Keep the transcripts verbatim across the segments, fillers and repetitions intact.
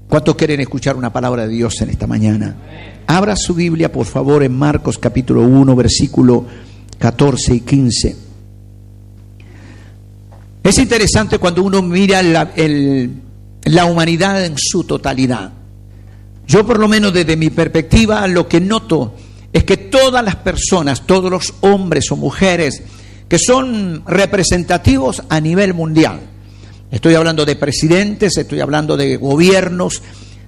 ¿Cuántos quieren escuchar una palabra de Dios en esta mañana? Abra su Biblia, por favor, en Marcos capítulo uno, versículo catorce y quince. Es interesante cuando uno mira la, el, la humanidad en su totalidad. Yo, por lo menos desde mi perspectiva, lo que noto es que todas las personas, todos los hombres o mujeres que son representativos a nivel mundial, estoy hablando de presidentes, estoy hablando de gobiernos,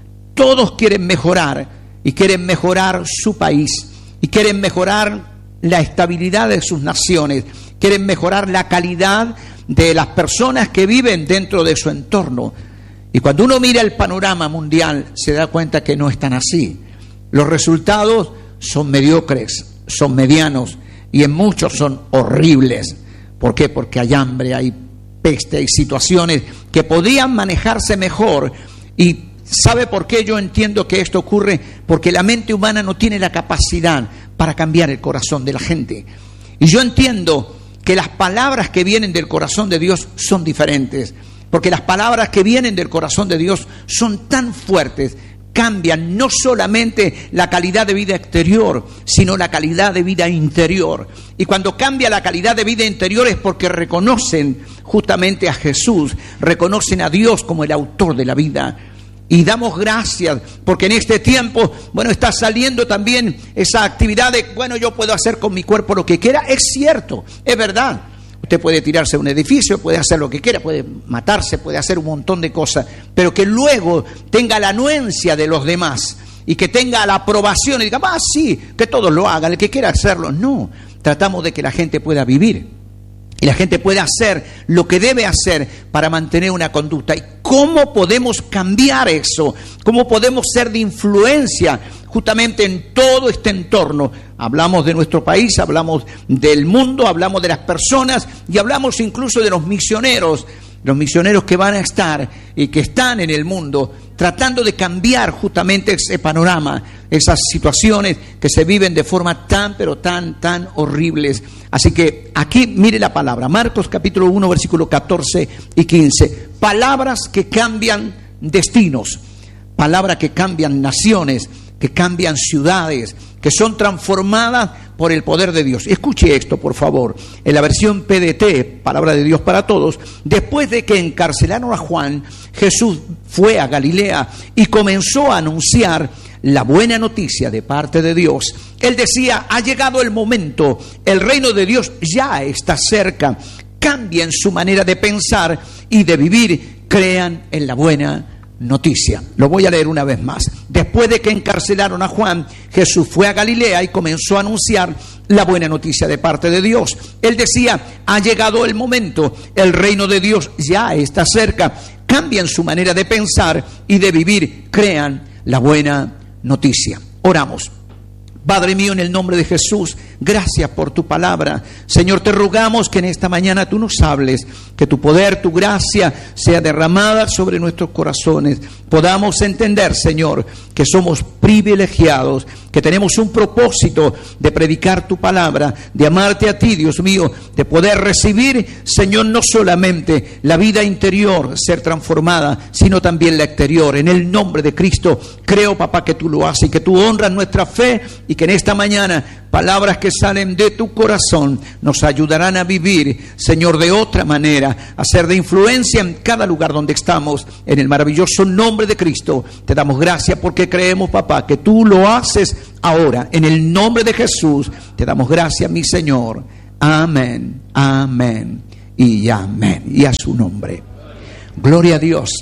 todos quieren mejorar y quieren mejorar su país y quieren mejorar la estabilidad de sus naciones, quieren mejorar la calidad de las personas que viven dentro de su entorno. Y cuando uno mira el panorama mundial se da cuenta que no es tan así. Los resultados son mediocres, son medianos y en muchos son horribles. ¿Por qué? Porque hay hambre, hay peste, hay situaciones que podrían manejarse mejor. Y ¿sabe por qué yo entiendo que esto ocurre? Porque la mente humana no tiene la capacidad para cambiar el corazón de la gente. Y yo entiendo que las palabras que vienen del corazón de Dios son diferentes, porque las palabras que vienen del corazón de Dios son tan fuertes, cambian no solamente la calidad de vida exterior, sino la calidad de vida interior. Y cuando cambia la calidad de vida interior es porque reconocen justamente a Jesús, reconocen a Dios como el autor de la vida. Y damos gracias porque en este tiempo, bueno, está saliendo también esa actividad de, bueno, yo puedo hacer con mi cuerpo lo que quiera. Es cierto, es verdad. Usted puede tirarse a un edificio, puede hacer lo que quiera, puede matarse, puede hacer un montón de cosas, pero que luego tenga la anuencia de los demás y que tenga la aprobación y diga, ah, sí, que todos lo hagan, el que quiera hacerlo. No, tratamos de que la gente pueda vivir. Y la gente puede hacer lo que debe hacer para mantener una conducta. ¿Y cómo podemos cambiar eso? ¿Cómo podemos ser de influencia justamente en todo este entorno? Hablamos de nuestro país, hablamos del mundo, hablamos de las personas y hablamos incluso de los misioneros. Los misioneros que van a estar y que están en el mundo tratando de cambiar justamente ese panorama, esas situaciones que se viven de forma tan, pero tan, tan horribles. Así que aquí mire la palabra, Marcos capítulo uno, versículo catorce y quince. Palabras que cambian destinos, palabras que cambian naciones, que cambian ciudades, que son transformadas por el poder de Dios. Escuche esto, por favor. En la versión P D T, Palabra de Dios para Todos, después de que encarcelaron a Juan, Jesús fue a Galilea y comenzó a anunciar la buena noticia de parte de Dios. Él decía, ha llegado el momento, el reino de Dios ya está cerca. Cambien su manera de pensar y de vivir, crean en la buena noticia. Lo voy a leer una vez más. Después de que encarcelaron a Juan, Jesús fue a Galilea y comenzó a anunciar la buena noticia de parte de Dios. Él decía, ha llegado el momento, el reino de Dios ya está cerca. Cambien su manera de pensar y de vivir, crean la buena noticia. Oramos. Padre mío, en el nombre de Jesús, gracias por tu palabra. Señor, te rogamos que en esta mañana tú nos hables, que tu poder, tu gracia sea derramada sobre nuestros corazones. Podamos entender, Señor, que somos privilegiados, que tenemos un propósito de predicar tu palabra, de amarte a ti, Dios mío, de poder recibir, Señor, no solamente la vida interior ser transformada, sino también la exterior. En el nombre de Cristo, creo, papá, que tú lo haces y que tú honras nuestra fe y que en esta mañana palabras que salen de tu corazón nos ayudarán a vivir, Señor, de otra manera, a ser de influencia en cada lugar donde estamos. En el maravilloso nombre de Cristo te damos gracias porque creemos, papá, que tú lo haces ahora. En el nombre de Jesús te damos gracias, mi Señor. Amén, amén y amén. Y a su nombre. Gloria a Dios.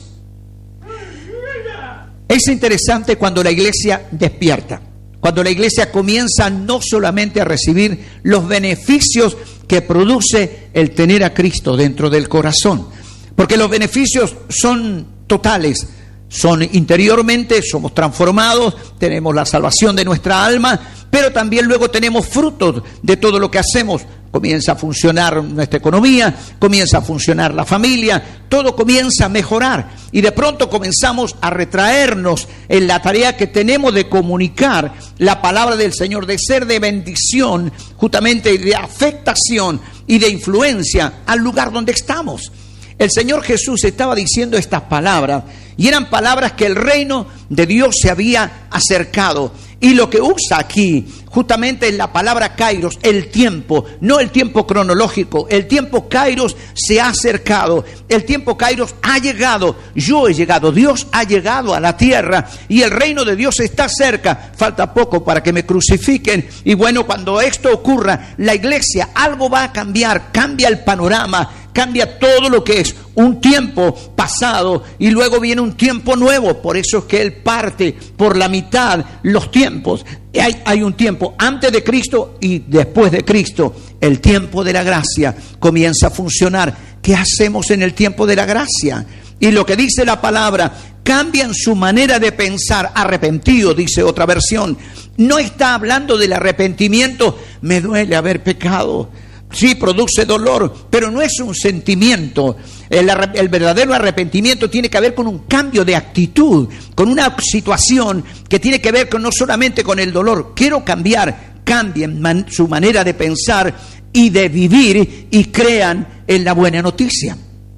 Es interesante cuando la iglesia despierta. Cuando la iglesia comienza no solamente a recibir los beneficios que produce el tener a Cristo dentro del corazón, porque los beneficios son totales, son interiormente, somos transformados, tenemos la salvación de nuestra alma, pero también luego tenemos frutos de todo lo que hacemos. Comienza a funcionar nuestra economía, comienza a funcionar la familia, todo comienza a mejorar y de pronto comenzamos a retraernos en la tarea que tenemos de comunicar la palabra del Señor, de ser de bendición, justamente de afectación y de influencia al lugar donde estamos. El Señor Jesús estaba diciendo estas palabras y eran palabras que el reino de Dios se había acercado. Y lo que usa aquí justamente es la palabra kairos, el tiempo, no el tiempo cronológico. El tiempo kairos se ha acercado, el tiempo kairos ha llegado. Yo he llegado, Dios ha llegado a la tierra y el reino de Dios está cerca. Falta poco para que me crucifiquen. Y bueno, cuando esto ocurra, la iglesia, algo va a cambiar, cambia el panorama, cambia todo lo que es un tiempo pasado y luego viene un tiempo nuevo. Por eso es que Él parte por la mitad los tiempos. Hay, hay un tiempo antes de Cristo y después de Cristo. El tiempo de la gracia comienza a funcionar. ¿Qué hacemos en el tiempo de la gracia? Y lo que dice la palabra, cambian su manera de pensar. Arrepentido, dice otra versión. No está hablando del arrepentimiento. Me duele haber pecado. Sí, produce dolor, pero no es un sentimiento. El, el verdadero arrepentimiento tiene que ver con un cambio de actitud, con una situación que tiene que ver con no solamente con el dolor. Quiero cambiar, cambien man, su manera de pensar y de vivir y crean en la buena noticia.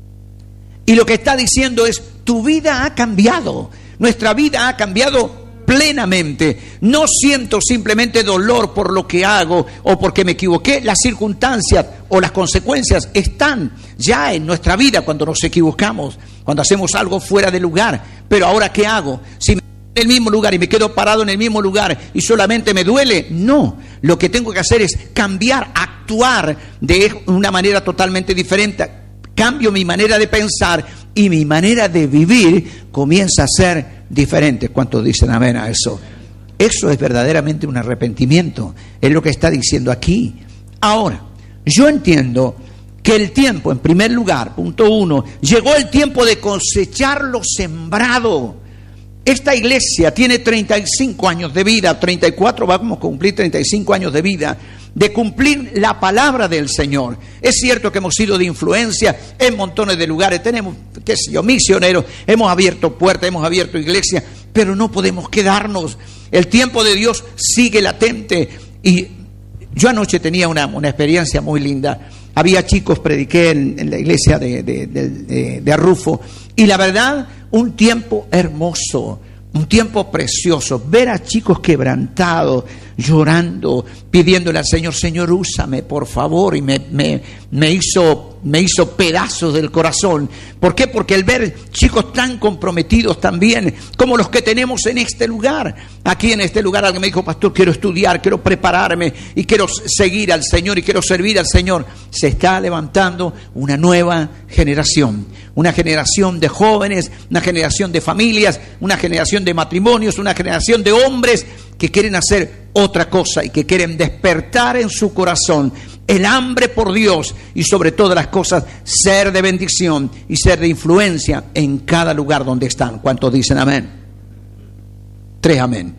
Y lo que está diciendo es, tu vida ha cambiado, nuestra vida ha cambiado plenamente. No siento simplemente dolor por lo que hago o porque me equivoqué. Las circunstancias o las consecuencias están ya en nuestra vida cuando nos equivocamos, cuando hacemos algo fuera de lugar. Pero ahora, ¿qué hago? Si me quedo en el mismo lugar y me quedo parado en el mismo lugar y solamente me duele, no. Lo que tengo que hacer es cambiar, actuar de una manera totalmente diferente. Cambio mi manera de pensar y mi manera de vivir comienza a ser diferente. ¿Cuántos dicen amén a eso? Eso es verdaderamente un arrepentimiento. Es lo que está diciendo aquí. Ahora, yo entiendo que el tiempo, en primer lugar, punto uno, llegó el tiempo de cosechar lo sembrado. Esta iglesia tiene treinta y cinco años de vida, treinta y cuatro, vamos a cumplir treinta y cinco años de vida, de cumplir la palabra del Señor. Es cierto que hemos sido de influencia en montones de lugares, tenemos, qué sé yo, misioneros, hemos abierto puertas, hemos abierto iglesias, pero no podemos quedarnos. El tiempo de Dios sigue latente. Y yo anoche tenía una, una experiencia muy linda. Había chicos, prediqué en, en la iglesia de, de, de, de, de Arrufo, y la verdad, un tiempo hermoso, un tiempo precioso, ver a chicos quebrantados, llorando, pidiéndole al Señor, Señor, úsame, por favor, y me, me, me hizo, me hizo pedazos del corazón. ¿Por qué? Porque el ver chicos tan comprometidos también, como los que tenemos en este lugar, aquí en este lugar, alguien me dijo, pastor, quiero estudiar, quiero prepararme, y quiero seguir al Señor, y quiero servir al Señor. Se está levantando una nueva generación, una generación de jóvenes, una generación de familias, una generación de matrimonios, una generación de hombres que quieren hacer otra cosa y que quieren despertar en su corazón el hambre por Dios y sobre todas las cosas ser de bendición y ser de influencia en cada lugar donde están. ¿Cuántos dicen amén? Tres amén.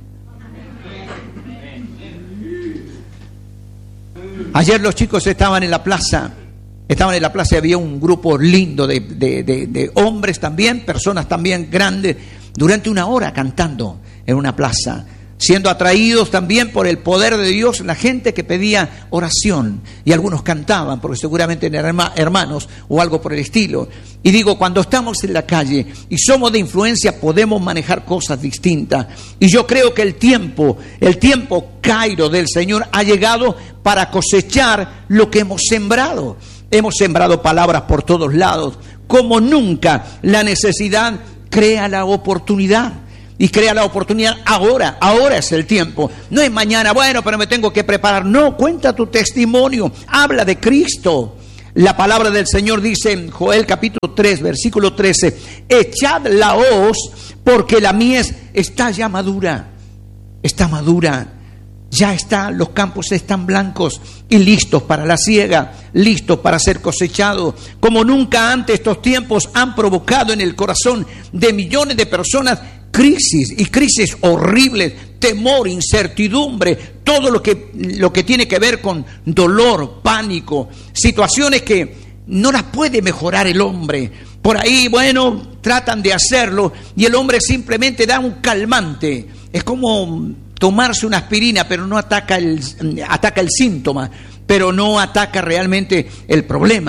Ayer los chicos estaban en la plaza, estaban en la plaza y había un grupo lindo de, de, de, de hombres también, personas también grandes, durante una hora cantando en una plaza, siendo atraídos también por el poder de Dios, la gente que pedía oración, y algunos cantaban, porque seguramente eran hermanos o algo por el estilo. Y digo, cuando estamos en la calle y somos de influencia, podemos manejar cosas distintas. Y yo creo que el tiempo, el tiempo Cairo del Señor ha llegado para cosechar lo que hemos sembrado. Hemos sembrado palabras por todos lados. Como nunca, la necesidad crea la oportunidad. Y crea la oportunidad ahora, ahora es el tiempo. No es mañana, bueno, pero me tengo que preparar. No, cuenta tu testimonio, habla de Cristo. La palabra del Señor dice en Joel capítulo tres, versículo trece, echad la hoz porque la mies está ya madura, está madura. Ya está, los campos están blancos y listos para la siega, listos para ser cosechados. Como nunca antes, estos tiempos han provocado en el corazón de millones de personas crisis, y crisis horribles, temor, incertidumbre, todo lo que, lo que tiene que ver con dolor, pánico, situaciones que no las puede mejorar el hombre. Por ahí, bueno, tratan de hacerlo y el hombre simplemente da un calmante. Es como tomarse una aspirina, pero no ataca el, ataca el síntoma, pero no ataca realmente el problema.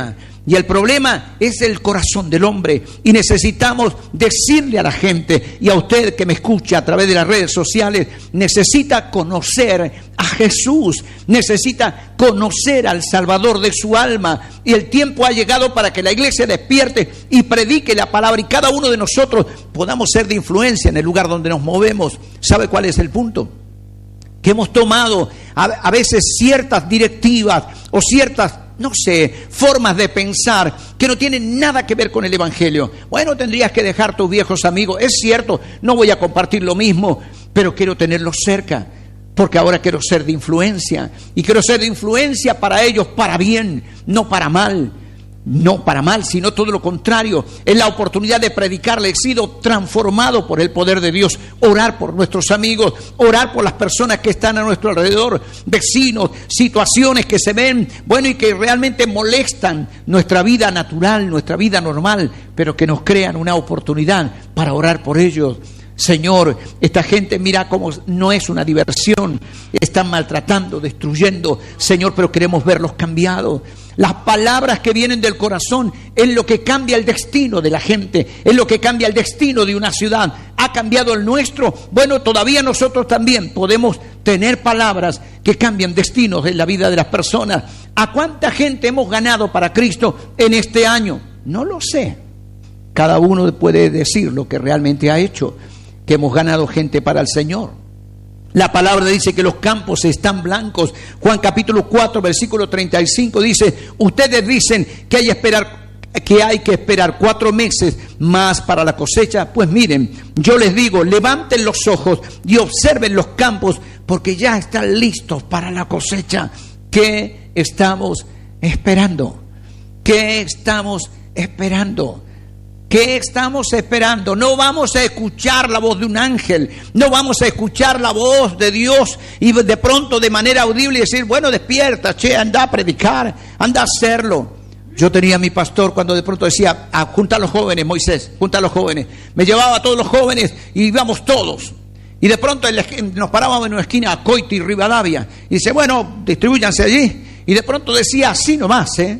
Y el problema es el corazón del hombre. Y necesitamos decirle a la gente, y a usted que me escucha a través de las redes sociales, necesita conocer a Jesús, necesita conocer al Salvador de su alma. Y el tiempo ha llegado para que la iglesia despierte y predique la palabra, y cada uno de nosotros podamos ser de influencia en el lugar donde nos movemos. ¿Sabe cuál es el punto? Que hemos tomado a, a veces ciertas directivas o ciertas, no sé, formas de pensar que no tienen nada que ver con el Evangelio. Bueno, tendrías que dejar tus viejos amigos. Es cierto, no voy a compartir lo mismo, pero quiero tenerlos cerca, porque ahora quiero ser de influencia. Y quiero ser de influencia para ellos, para bien, no para mal. No para mal, sino todo lo contrario. Es la oportunidad de predicarle. He sido transformado por el poder de Dios. Orar por nuestros amigos, orar por las personas que están a nuestro alrededor, vecinos, situaciones que se ven, bueno, y que realmente molestan nuestra vida natural, nuestra vida normal, pero que nos crean una oportunidad para orar por ellos. Señor, esta gente, mira cómo no es una diversión, están maltratando, destruyendo, Señor, pero queremos verlos cambiados. Las palabras que vienen del corazón es lo que cambia el destino de la gente, es lo que cambia el destino de una ciudad. ¿Ha cambiado el nuestro? Bueno, todavía nosotros también podemos tener palabras que cambian destinos en la vida de las personas. ¿A cuánta gente hemos ganado para Cristo en este año? No lo sé. Cada uno puede decir lo que realmente ha hecho, que hemos ganado gente para el Señor. La palabra dice que los campos están blancos. Juan capítulo cuatro, versículo treinta y cinco dice: ustedes dicen que hay, esperar, que hay que esperar cuatro meses más para la cosecha. Pues miren, yo les digo, levanten los ojos y observen los campos, porque ya están listos para la cosecha. ¿Qué estamos esperando? ¿Qué estamos esperando? ¿Qué estamos esperando? No vamos a escuchar la voz de un ángel, no vamos a escuchar la voz de Dios y de pronto de manera audible decir, bueno, despierta, che, anda a predicar, anda a hacerlo. Yo tenía a mi pastor cuando de pronto decía, ah, junta a los jóvenes, Moisés, junta a los jóvenes. Me llevaba a todos los jóvenes y íbamos todos. Y de pronto nos parábamos en una esquina, a Coiti y Rivadavia, y dice, bueno, distribúyanse allí. Y de pronto decía así nomás, ¿eh?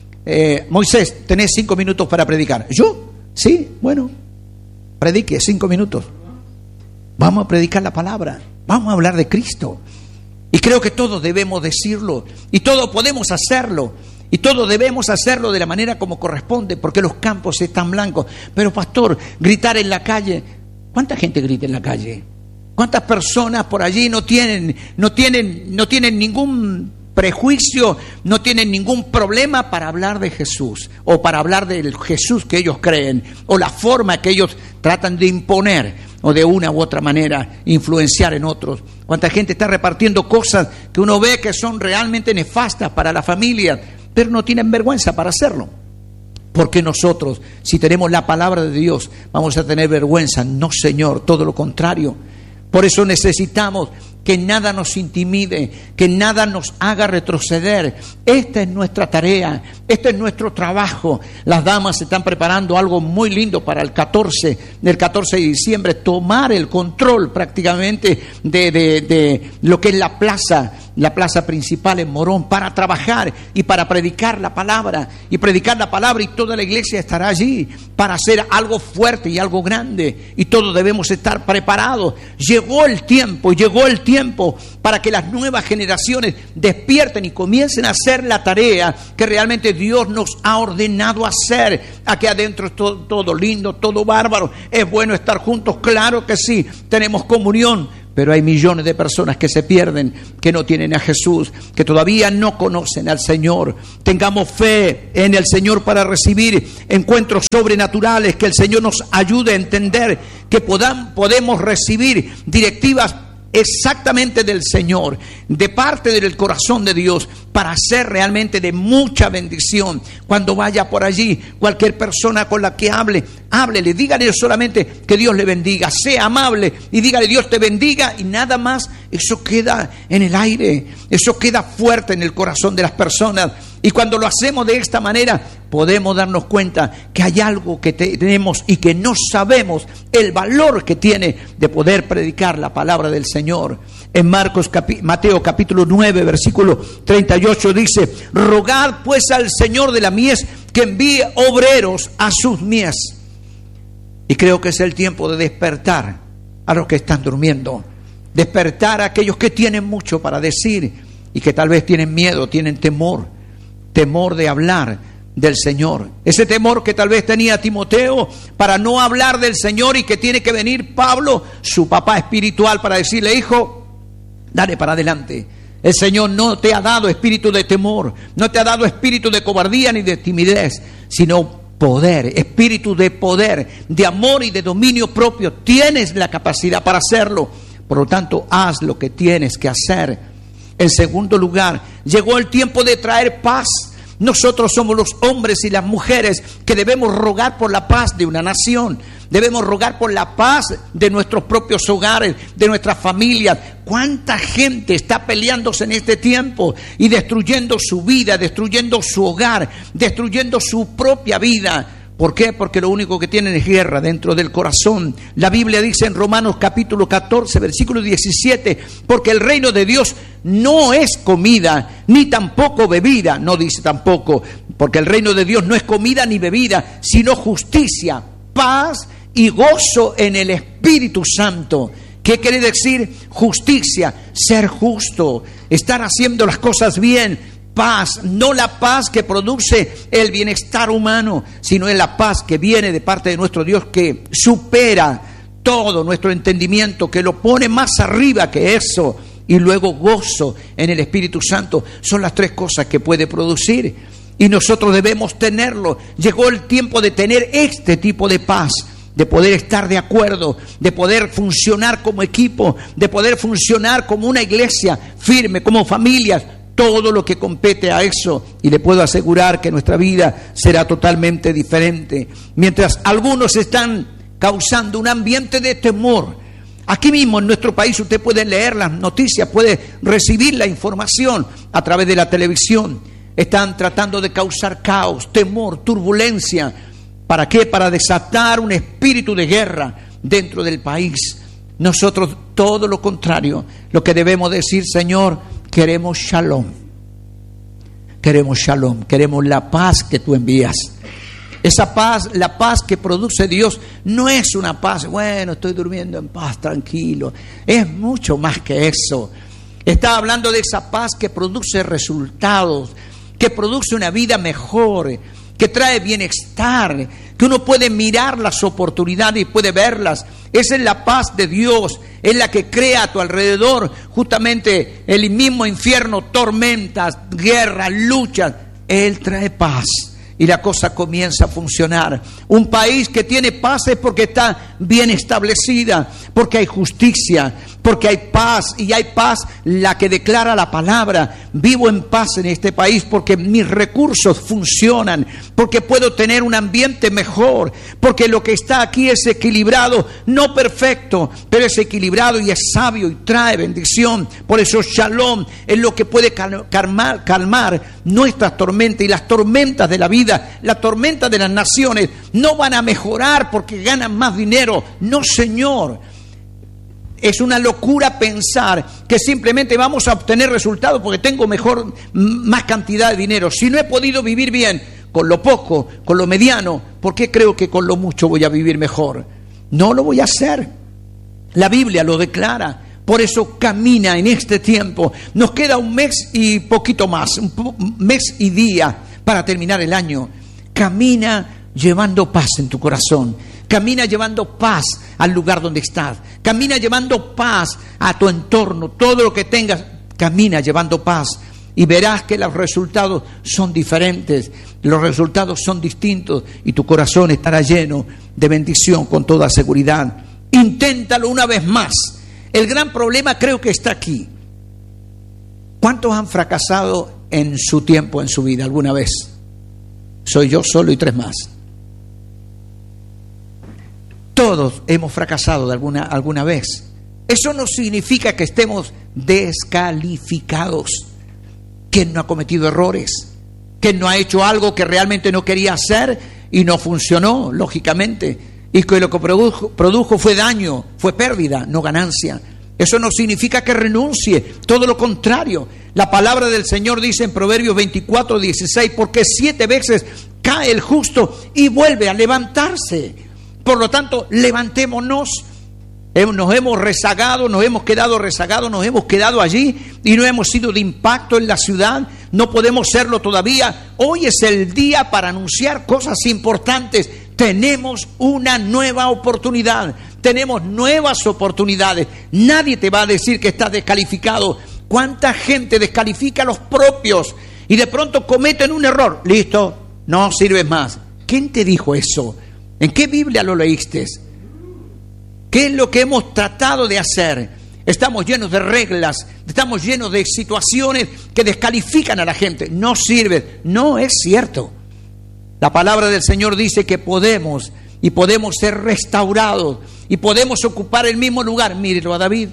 eh Moisés, tenés cinco minutos para predicar. ¿Yo? Sí, bueno, predique cinco minutos. Vamos a predicar la palabra, vamos a hablar de Cristo. Y creo que todos debemos decirlo, y todos podemos hacerlo, y todos debemos hacerlo de la manera como corresponde, porque los campos están blancos. Pero pastor, gritar en la calle, ¿cuánta gente grita en la calle? ¿Cuántas personas por allí no tienen, no tienen, no tienen ningún prejuicio, no tienen ningún problema para hablar de Jesús, o para hablar del Jesús que ellos creen, o la forma que ellos tratan de imponer, o de una u otra manera influenciar en otros? Cuánta gente está repartiendo cosas que uno ve que son realmente nefastas para la familia, pero no tienen vergüenza para hacerlo. Porque nosotros, si tenemos la palabra de Dios, vamos a tener vergüenza? No, Señor, todo lo contrario. Por eso necesitamos que nada nos intimide, que nada nos haga retroceder. Esta es nuestra tarea, este es nuestro trabajo. Las damas están preparando algo muy lindo para el catorce, del catorce de diciembre, tomar el control prácticamente de, de, de lo que es la plaza, la plaza principal en Morón, para trabajar y para predicar la palabra, y predicar la palabra, y toda la iglesia estará allí para hacer algo fuerte y algo grande, y todos debemos estar preparados. Llegó el tiempo, llegó el tiempo para que las nuevas generaciones despierten y comiencen a hacer la tarea que realmente Dios nos ha ordenado hacer. Aquí adentro es todo, todo lindo, todo bárbaro, es bueno estar juntos, claro que sí, tenemos comunión. Pero hay millones de personas que se pierden, que no tienen a Jesús, que todavía no conocen al Señor. Tengamos fe en el Señor para recibir encuentros sobrenaturales, que el Señor nos ayude a entender que podamos, podemos recibir directivas exactamente del Señor, de parte del corazón de Dios, para ser realmente de mucha bendición. Cuando vaya por allí, cualquier persona con la que hable, háblele, dígale solamente que Dios le bendiga, sea amable y dígale Dios te bendiga, y nada más. Eso queda en el aire, eso queda fuerte en el corazón de las personas. Y cuando lo hacemos de esta manera, podemos darnos cuenta que hay algo que tenemos y que no sabemos el valor que tiene de poder predicar la palabra del Señor. En Marcos, capi, Mateo capítulo nueve, versículo treinta y ocho dice: rogad pues al Señor de la mies que envíe obreros a sus mies. Y creo que es el tiempo de despertar a los que están durmiendo. Despertar a aquellos que tienen mucho para decir y que tal vez tienen miedo, tienen temor. Temor de hablar del Señor. Ese temor que tal vez tenía Timoteo para no hablar del Señor, y que tiene que venir Pablo, su papá espiritual, para decirle: hijo, dale para adelante. El Señor no te ha dado espíritu de temor, no te ha dado espíritu de cobardía ni de timidez, sino poder, espíritu de poder, de amor y de dominio propio. Tienes la capacidad para hacerlo. Por lo tanto, haz lo que tienes que hacer. En segundo lugar, llegó el tiempo de traer paz. Nosotros somos los hombres y las mujeres que debemos rogar por la paz de una nación. Debemos rogar por la paz de nuestros propios hogares, de nuestras familias. ¿Cuánta gente está peleándose en este tiempo y destruyendo su vida, destruyendo su hogar, destruyendo su propia vida? ¿Por qué? Porque lo único que tienen es guerra dentro del corazón. La Biblia dice en Romanos capítulo catorce, versículo diecisiete: porque el reino de Dios no es comida, ni tampoco bebida. No dice tampoco, porque el reino de Dios no es comida ni bebida, sino justicia, paz y gozo en el Espíritu Santo. ¿Qué quiere decir justicia? Ser justo, estar haciendo las cosas bien. Paz, no la paz que produce el bienestar humano, sino es la paz que viene de parte de nuestro Dios, que supera todo nuestro entendimiento, que lo pone más arriba que eso. Y luego gozo en el Espíritu Santo. Son las tres cosas que puede producir, y nosotros debemos tenerlo. Llegó el tiempo de tener este tipo de paz, de poder estar de acuerdo, de poder funcionar como equipo, de poder funcionar como una iglesia firme, como familias. Todo lo que compete a eso, y le puedo asegurar que nuestra vida será totalmente diferente. Mientras algunos están causando un ambiente de temor, aquí mismo en nuestro país usted puede leer las noticias, puede recibir la información a través de la televisión. Están tratando de causar caos, temor, turbulencia. ¿Para qué? Para desatar un espíritu de guerra dentro del país. Nosotros todo lo contrario, lo que debemos decir: Señor, queremos shalom, queremos shalom, queremos la paz que tú envías. Esa paz, la paz que produce Dios, no es una paz, bueno, estoy durmiendo en paz, tranquilo. Es mucho más que eso. Está hablando de esa paz que produce resultados, que produce una vida mejor, que trae bienestar, que uno puede mirar las oportunidades y puede verlas. Esa es la paz de Dios, es la que crea a tu alrededor justamente el mismo infierno, tormentas, guerras, luchas. Él trae paz y la cosa comienza a funcionar. Un país que tiene paz es porque está bien establecida, porque hay justicia, porque hay paz, y hay paz la que declara la palabra. Vivo en paz en este país porque mis recursos funcionan, porque puedo tener un ambiente mejor, porque lo que está aquí es equilibrado, no perfecto, pero es equilibrado y es sabio y trae bendición. Por eso shalom es lo que puede calmar, calmar nuestras tormentas y las tormentas de la vida. La tormenta de las naciones no van a mejorar porque ganan más dinero. No, señor. Es una locura pensar que simplemente vamos a obtener resultados porque tengo mejor, más cantidad de dinero. Si no he podido vivir bien con lo poco, con lo mediano, ¿por qué creo que con lo mucho voy a vivir mejor? No lo voy a hacer. La Biblia lo declara. Por eso camina en este tiempo. Nos queda un mes y poquito más, un, po- un mes y día para terminar el año. Camina llevando paz en tu corazón. Camina llevando paz al lugar donde estás. Camina llevando paz a tu entorno. Todo lo que tengas, camina llevando paz. Y verás que los resultados son diferentes. Los resultados son distintos. Y tu corazón estará lleno de bendición con toda seguridad. Inténtalo una vez más. El gran problema creo que está aquí. ¿Cuántos han fracasado en su tiempo, en su vida, alguna vez? Soy yo solo y tres más. Todos hemos fracasado de alguna, alguna vez. Eso no significa que estemos descalificados. ¿Quién no ha cometido errores? que no ha hecho algo que realmente no quería hacer y no funcionó, lógicamente, y que lo que produjo, produjo fue daño, fue pérdida, no ganancia. Eso no significa que renuncie, todo lo contrario. La palabra del Señor dice en Proverbios veinticuatro, dieciséis, porque siete veces cae el justo y vuelve a levantarse. Por lo tanto, levantémonos. Nos hemos rezagado, nos hemos quedado rezagados, nos hemos quedado allí y no hemos sido de impacto en la ciudad. No podemos serlo todavía. Hoy es el día para anunciar cosas importantes. Tenemos una nueva oportunidad. Tenemos nuevas oportunidades. Nadie te va a decir que estás descalificado. ¿Cuánta gente descalifica a los propios y de pronto cometen un error? Listo, no sirves más. ¿Quién te dijo eso? ¿En qué Biblia lo leíste? ¿Qué es lo que hemos tratado de hacer? Estamos llenos de reglas, estamos llenos de situaciones que descalifican a la gente. No sirve, no es cierto. La palabra del Señor dice que podemos y podemos ser restaurados y podemos ocupar el mismo lugar. Mírelo a David,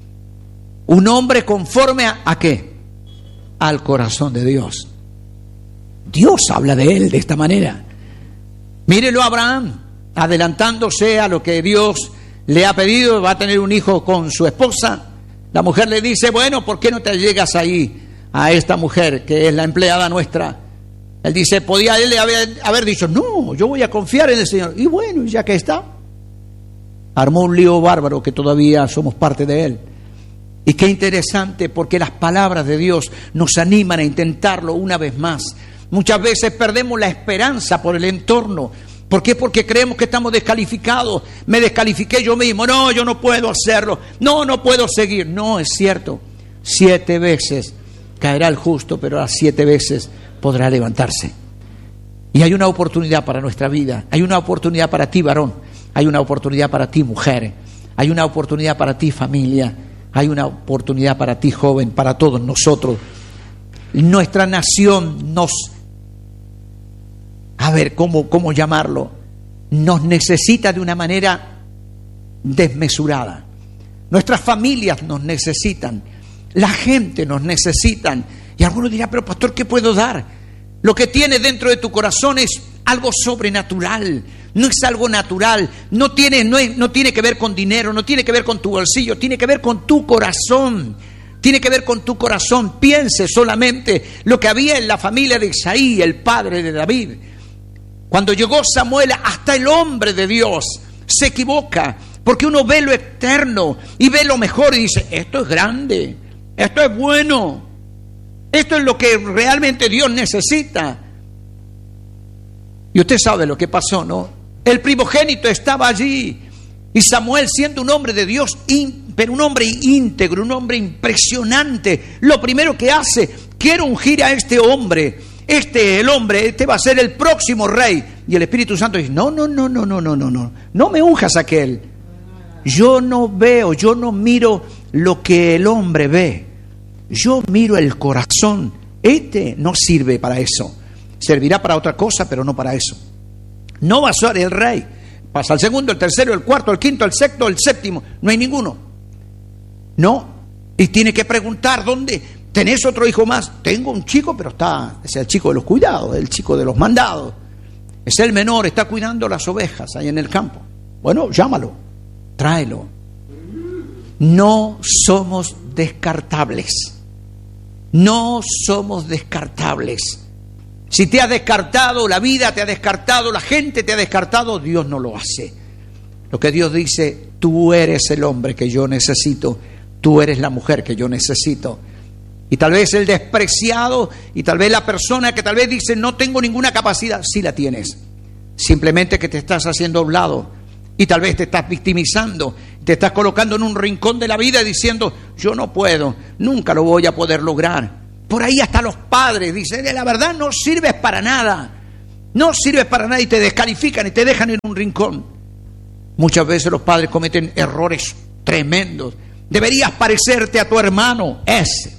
un hombre conforme a, ¿a qué? Al corazón de Dios. Dios habla de él de esta manera. Mírelo a Abraham, adelantándose a lo que Dios le ha pedido, va a tener un hijo con su esposa. La mujer le dice, bueno, ¿por qué no te llegas ahí a esta mujer que es la empleada nuestra? Él dice, podía él haber, haber dicho, no, yo voy a confiar en el Señor. Y bueno, ya que está, armó un lío bárbaro que todavía somos parte de él. Y qué interesante, porque las palabras de Dios nos animan a intentarlo una vez más. Muchas veces perdemos la esperanza por el entorno. ¿Por qué? Porque creemos que estamos descalificados. Me descalifiqué yo mismo. No, yo no puedo hacerlo. No, no puedo seguir. No, es cierto. Siete veces caerá el justo, pero a las siete veces podrá levantarse. Y hay una oportunidad para nuestra vida. Hay una oportunidad para ti, varón. Hay una oportunidad para ti, mujer. Hay una oportunidad para ti, familia. Hay una oportunidad para ti, joven, para todos nosotros. Nuestra nación nos... A ver, ¿cómo, cómo llamarlo? Nos necesita de una manera desmesurada. Nuestras familias nos necesitan. La gente nos necesitan. Y algunos dirán, pero pastor, ¿qué puedo dar? Lo que tienes dentro de tu corazón es algo sobrenatural. No es algo natural. No tiene, no, es, no tiene que ver con dinero, no tiene que ver con tu bolsillo. Tiene que ver con tu corazón. Tiene que ver con tu corazón. Piense solamente lo que había en la familia de Isaí, el padre de David. Cuando llegó Samuel, hasta el hombre de Dios se equivoca, porque uno ve lo eterno y ve lo mejor y dice, esto es grande, esto es bueno, esto es lo que realmente Dios necesita. Y usted sabe lo que pasó, ¿no? El primogénito estaba allí y Samuel, siendo un hombre de Dios, pero un hombre íntegro, un hombre impresionante, lo primero que hace, quiero ungir a este hombre. Este, el hombre, este va a ser el próximo rey. Y el Espíritu Santo dice, no, no, no, no, no, no, no, no, no me unjas a aquel. Yo no veo, yo no miro lo que el hombre ve. Yo miro el corazón. Este no sirve para eso. Servirá para otra cosa, pero no para eso. No va a ser el rey. Pasa el segundo, el tercero, el cuarto, el quinto, el sexto, el séptimo. No hay ninguno. No. Y tiene que preguntar, ¿dónde? ¿Tenés otro hijo más? Tengo un chico, pero está, es el chico de los cuidados, el chico de los mandados. Es el menor, está cuidando las ovejas ahí en el campo. Bueno, llámalo, tráelo. No somos descartables. No somos descartables. Si te ha descartado, la vida te ha descartado, la gente te ha descartado, Dios no lo hace. Lo que Dios dice, tú eres el hombre que yo necesito, tú eres la mujer que yo necesito. Y tal vez el despreciado y tal vez la persona que tal vez dice no tengo ninguna capacidad, sí la tienes. Simplemente que te estás haciendo a un lado y tal vez te estás victimizando, te estás colocando en un rincón de la vida diciendo yo no puedo, nunca lo voy a poder lograr. Por ahí hasta los padres dicen, la verdad no sirves para nada, no sirves para nada y te descalifican y te dejan en un rincón. Muchas veces los padres cometen errores tremendos. Deberías parecerte a tu hermano, ese.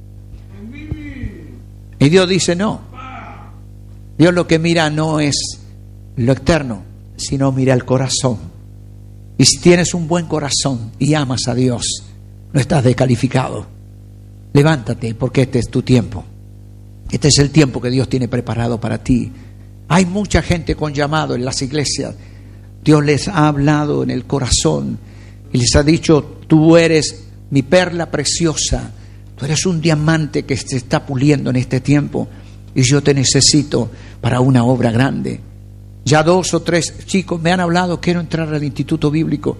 Y Dios dice no. Dios lo que mira no es lo externo, sino mira el corazón. Y si tienes un buen corazón y amas a Dios, no estás descalificado. Levántate porque este es tu tiempo. Este es el tiempo que Dios tiene preparado para ti. Hay mucha gente con llamado en las iglesias. Dios les ha hablado en el corazón y les ha dicho: tú eres mi perla preciosa, tú eres un diamante que se está puliendo en este tiempo y yo te necesito para una obra grande. Ya dos o tres chicos me han hablado: quiero entrar al instituto bíblico.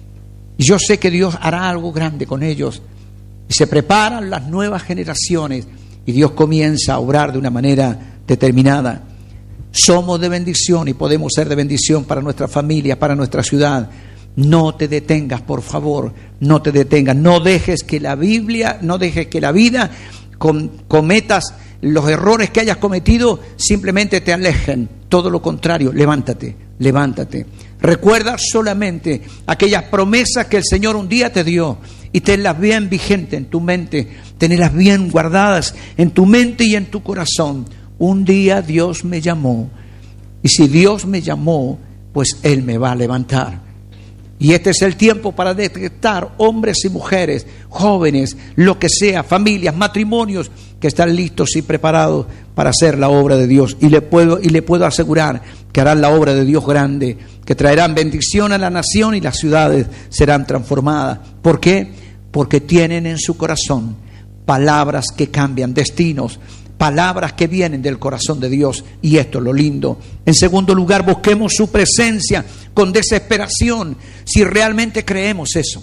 Y yo sé que Dios hará algo grande con ellos. Y se preparan las nuevas generaciones y Dios comienza a obrar de una manera determinada. Somos de bendición y podemos ser de bendición para nuestra familia, para nuestra ciudad. No te detengas, por favor, no te detengas. No dejes que la Biblia, no dejes que la vida com- cometas los errores que hayas cometido, simplemente te alejen. Todo lo contrario, levántate, levántate. Recuerda solamente aquellas promesas que el Señor un día te dio y tenlas bien vigentes en tu mente, tenerlas bien guardadas en tu mente y en tu corazón. Un día Dios me llamó, y si Dios me llamó, pues Él me va a levantar. Y este es el tiempo para detectar hombres y mujeres, jóvenes, lo que sea, familias, matrimonios, que están listos y preparados para hacer la obra de Dios. Y le puedo, y le puedo asegurar que harán la obra de Dios grande, que traerán bendición a la nación y las ciudades serán transformadas. ¿Por qué? Porque tienen en su corazón palabras que cambian destinos, palabras que vienen del corazón de Dios, y esto es lo lindo. En segundo lugar, busquemos su presencia con desesperación, si realmente creemos eso.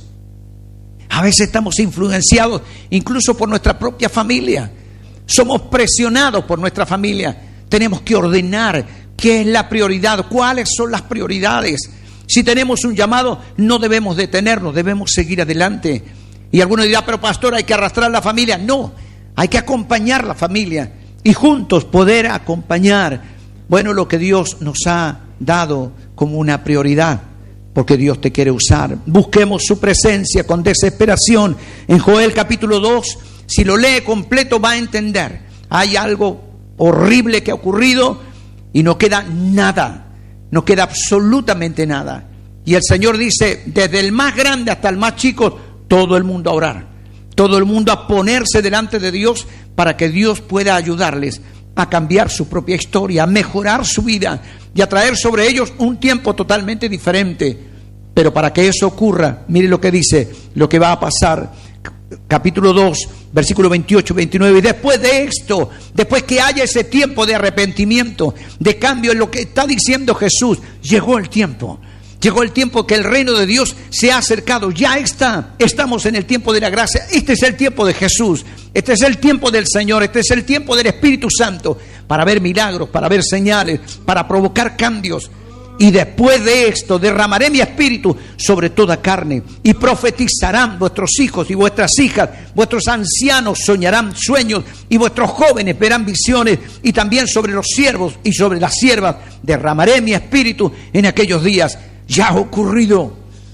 A veces estamos influenciados incluso por nuestra propia familia, somos presionados por nuestra familia. Tenemos que ordenar qué es la prioridad, cuáles son las prioridades. Si tenemos un llamado, no debemos detenernos, debemos seguir adelante. Y alguno dirá: pero pastor, hay que arrastrar la familia. No, hay que acompañar la familia y juntos poder acompañar, bueno, lo que Dios nos ha dado como una prioridad, porque Dios te quiere usar. Busquemos su presencia con desesperación. En Joel capítulo dos, si lo lee completo va a entender. Hay algo horrible que ha ocurrido y no queda nada, no queda absolutamente nada. Y el Señor dice: desde el más grande hasta el más chico, todo el mundo a orar, todo el mundo a ponerse delante de Dios para que Dios pueda ayudarles a cambiar su propia historia, a mejorar su vida y a traer sobre ellos un tiempo totalmente diferente. Pero para que eso ocurra, mire lo que dice, lo que va a pasar. Capítulo dos, versículo veintiocho, veintinueve. Y después de esto, después que haya ese tiempo de arrepentimiento, de cambio en lo que está diciendo Jesús, llegó el tiempo. Llegó el tiempo que el reino de Dios se ha acercado. Ya está. Estamos en el tiempo de la gracia. Este es el tiempo de Jesús. Este es el tiempo del Señor. Este es el tiempo del Espíritu Santo para ver milagros, para ver señales, para provocar cambios. Y después de esto derramaré mi espíritu sobre toda carne, y profetizarán vuestros hijos y vuestras hijas, vuestros ancianos soñarán sueños y vuestros jóvenes verán visiones, y también sobre los siervos y sobre las siervas derramaré mi espíritu en aquellos días. Ya ha ocurrido,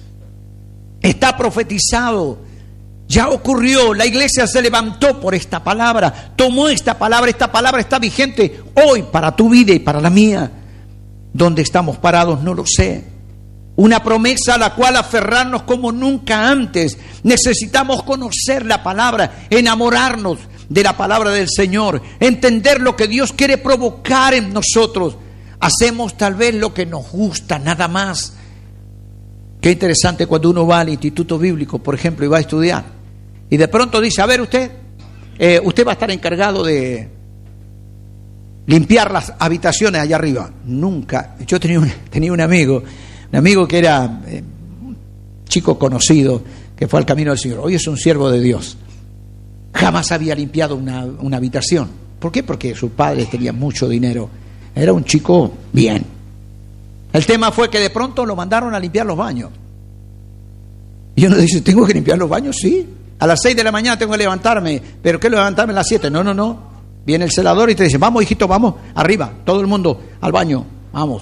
está profetizado, ya ocurrió. La iglesia se levantó por esta palabra, tomó esta palabra, esta palabra está vigente hoy para tu vida y para la mía. ¿Dónde estamos parados? No lo sé. Una promesa a la cual aferrarnos como nunca antes. Necesitamos conocer la palabra, enamorarnos de la palabra del Señor, entender lo que Dios quiere provocar en nosotros. Hacemos tal vez lo que nos gusta, nada más. Qué interesante cuando uno va al instituto bíblico, por ejemplo, y va a estudiar, y de pronto dice: a ver, usted, eh, usted va a estar encargado de limpiar las habitaciones allá arriba. Nunca. Yo tenía un, tenía un amigo, un amigo que era eh, un chico conocido, que fue al camino del Señor. Hoy es un siervo de Dios. Jamás había limpiado una, una habitación. ¿Por qué? Porque sus padres tenían mucho dinero. Era un chico bien. El tema fue que de pronto lo mandaron a limpiar los baños. Y uno dice: ¿tengo que limpiar los baños? Sí. A las seis de la mañana tengo que levantarme. ¿Pero qué levantarme a las siete? No, no, no. Viene el celador y te dice: vamos, hijito, vamos, arriba, todo el mundo al baño, vamos.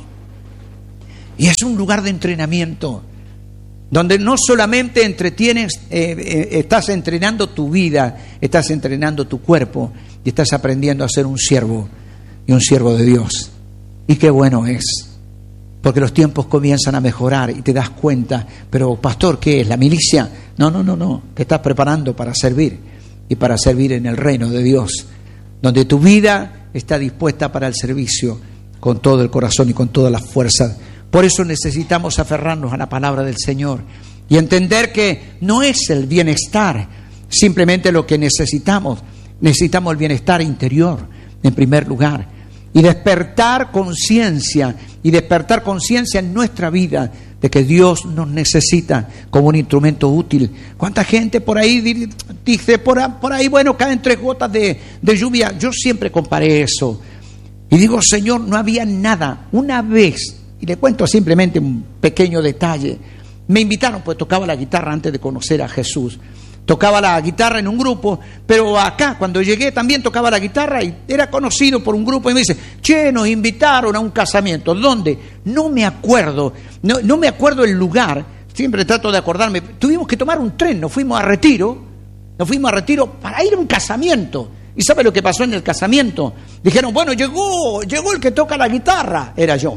Y es un lugar de entrenamiento, donde no solamente entretienes, eh, eh, estás entrenando tu vida, estás entrenando tu cuerpo y estás aprendiendo a ser un siervo y un siervo de Dios. Y qué bueno es, porque los tiempos comienzan a mejorar y te das cuenta. Pero pastor, ¿qué es? ¿La milicia? No, no, no, no, te estás preparando para servir y para servir en el reino de Dios, donde tu vida está dispuesta para el servicio con todo el corazón y con todas las fuerzas. Por eso necesitamos aferrarnos a la palabra del Señor y entender que no es el bienestar simplemente lo que necesitamos. Necesitamos el bienestar interior en primer lugar y despertar conciencia y despertar conciencia en nuestra vida de que Dios nos necesita como un instrumento útil. ¿Cuánta gente por ahí dice, por ahí, por ahí bueno, caen tres gotas de, de lluvia? Yo siempre comparé eso y digo, Señor, no había nada. Una vez, y le cuento simplemente un pequeño detalle, me invitaron, pues tocaba la guitarra antes de conocer a Jesús. Tocaba la guitarra en un grupo, pero acá cuando llegué también tocaba la guitarra y era conocido por un grupo y me dice, che, nos invitaron a un casamiento. ¿Dónde? No me acuerdo, no, no me acuerdo el lugar, siempre trato de acordarme. Tuvimos que tomar un tren, nos fuimos a Retiro, nos fuimos a Retiro para ir a un casamiento. ¿Y sabe lo que pasó en el casamiento? Dijeron, bueno, llegó, llegó el que toca la guitarra, era yo.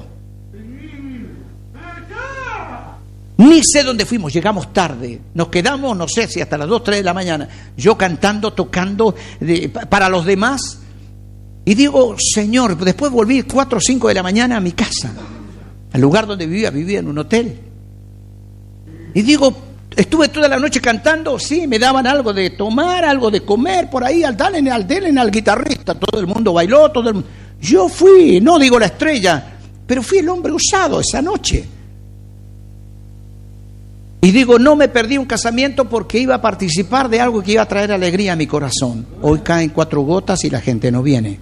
Ni sé dónde fuimos, llegamos tarde, nos quedamos, no sé si hasta las dos, tres de la mañana, yo cantando, tocando de, para los demás, y digo, Señor, después volví cuatro o cinco de la mañana a mi casa, al lugar donde vivía, vivía en un hotel, y digo, estuve toda la noche cantando, sí, me daban algo de tomar, algo de comer, por ahí, al dalen, al delen al guitarrista, todo el mundo bailó, todo el mundo, yo fui, no digo la estrella, pero fui el hombre usado esa noche. Y digo, no me perdí un casamiento porque iba a participar de algo que iba a traer alegría a mi corazón. Hoy caen cuatro gotas y la gente no viene.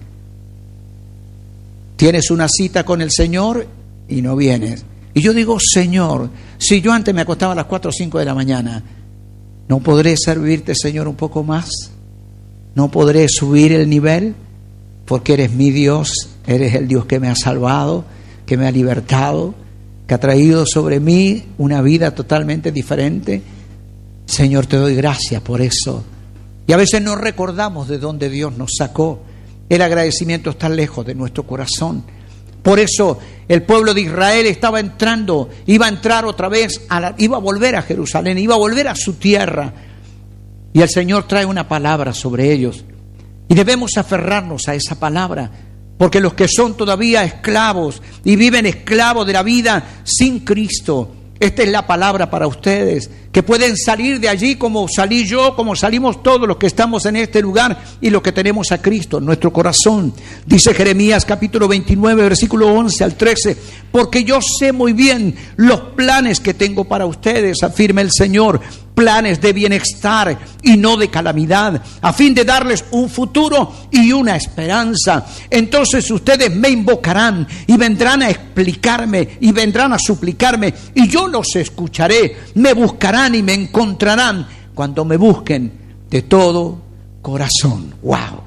Tienes una cita con el Señor y no vienes. Y yo digo, Señor, si yo antes me acostaba a las cuatro o cinco de la mañana, ¿no podré servirte, Señor, un poco más? ¿No podré subir el nivel? Porque eres mi Dios, eres el Dios que me ha salvado, que me ha libertado, que ha traído sobre mí una vida totalmente diferente. Señor, te doy gracias por eso. Y a veces no recordamos de dónde Dios nos sacó. El agradecimiento está lejos de nuestro corazón. Por eso el pueblo de Israel estaba entrando, iba a entrar otra vez, a la, iba a volver a Jerusalén, iba a volver a su tierra. Y el Señor trae una palabra sobre ellos. Y debemos aferrarnos a esa palabra. Porque los que son todavía esclavos y viven esclavos de la vida sin Cristo, esta es la palabra para ustedes, que pueden salir de allí como salí yo, como salimos todos los que estamos en este lugar y los que tenemos a Cristo en nuestro corazón. Dice Jeremías capítulo veintinueve, versículo once al trece, porque yo sé muy bien los planes que tengo para ustedes, afirma el Señor, planes de bienestar y no de calamidad, a fin de darles un futuro y una esperanza. Entonces ustedes me invocarán y vendrán a explicarme y vendrán a suplicarme y yo los escucharé. Me buscarán y me encontrarán cuando me busquen de todo corazón. ¡Wow!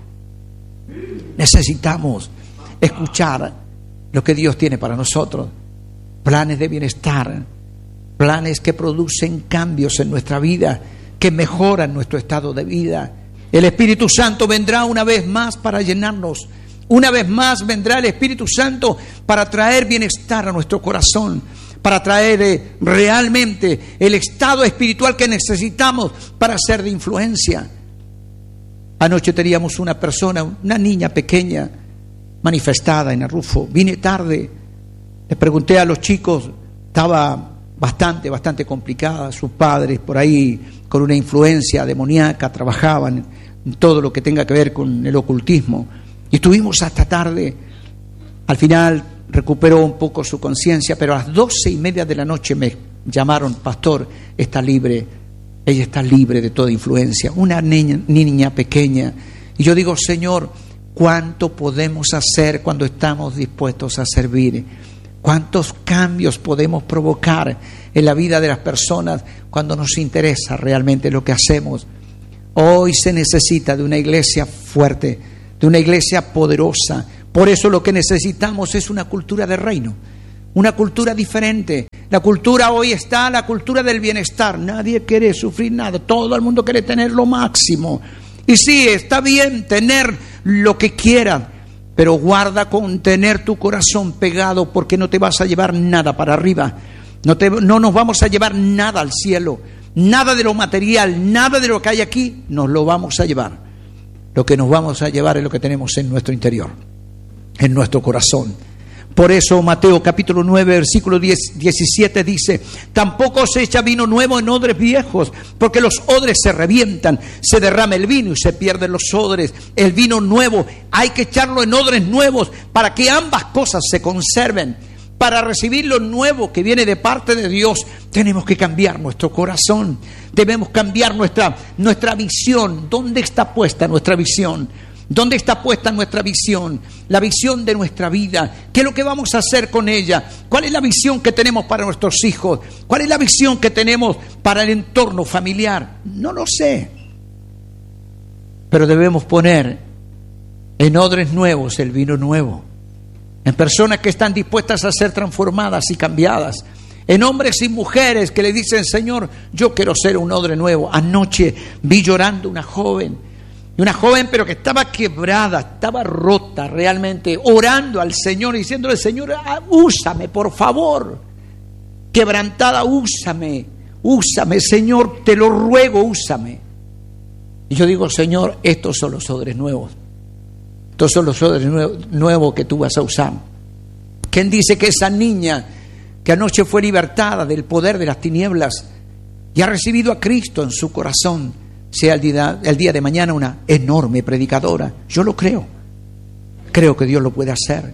Necesitamos escuchar lo que Dios tiene para nosotros. Planes de bienestar, planes que producen cambios en nuestra vida, que mejoran nuestro estado de vida. El Espíritu Santo vendrá una vez más para llenarnos. Una vez más vendrá el Espíritu Santo para traer bienestar a nuestro corazón, para traer eh, realmente el estado espiritual que necesitamos para ser de influencia. Anoche teníamos una persona, una niña pequeña, manifestada en Arrufo. Vine tarde, le pregunté a los chicos, estaba bastante, bastante complicada, sus padres por ahí con una influencia demoníaca trabajaban en todo lo que tenga que ver con el ocultismo. Y estuvimos hasta tarde. Al final recuperó un poco su conciencia, pero a las doce y media de la noche me llamaron, pastor, está libre, ella está libre de toda influencia, una niña, niña pequeña. Y yo digo, Señor, ¿cuánto podemos hacer cuando estamos dispuestos a servir? ¿Cuántos cambios podemos provocar en la vida de las personas cuando nos interesa realmente lo que hacemos? Hoy se necesita de una iglesia fuerte, de una iglesia poderosa. Por eso lo que necesitamos es una cultura de reino, una cultura diferente. La cultura hoy está, la cultura del bienestar. Nadie quiere sufrir nada, todo el mundo quiere tener lo máximo. Y sí, está bien tener lo que quieran, pero guarda con tener tu corazón pegado, porque no te vas a llevar nada para arriba. No, te, no nos vamos a llevar nada al cielo. Nada de lo material, nada de lo que hay aquí, nos lo vamos a llevar. lo que nos vamos a llevar es lo que tenemos en nuestro interior, en nuestro corazón. Por eso Mateo capítulo nueve, versículo diez, diecisiete dice: tampoco se echa vino nuevo en odres viejos, porque los odres se revientan, se derrama el vino y se pierden los odres. El vino nuevo hay que echarlo en odres nuevos para que ambas cosas se conserven. Para recibir lo nuevo que viene de parte de Dios, tenemos que cambiar nuestro corazón, debemos cambiar nuestra, nuestra visión. ¿Dónde está puesta nuestra visión? ¿Dónde está puesta nuestra visión? La visión de nuestra vida. ¿Qué es lo que vamos a hacer con ella? ¿Cuál es la visión que tenemos para nuestros hijos? ¿Cuál es la visión que tenemos para el entorno familiar? No lo sé. Pero debemos poner en odres nuevos el vino nuevo. En personas que están dispuestas a ser transformadas y cambiadas. En hombres y mujeres que le dicen: Señor, yo quiero ser un odre nuevo. Anoche vi llorando una joven. Una joven pero que estaba quebrada, estaba rota realmente, orando al Señor, diciéndole: Señor, úsame, por favor. Quebrantada, úsame, úsame, Señor, te lo ruego, úsame. Y yo digo: Señor, estos son los odres nuevos. Estos son los odres nuevos que tú vas a usar. ¿Quién dice que esa niña que anoche fue libertada del poder de las tinieblas y ha recibido a Cristo en su corazón, sea el día, el día de mañana una enorme predicadora? Yo lo creo. Creo que Dios lo puede hacer.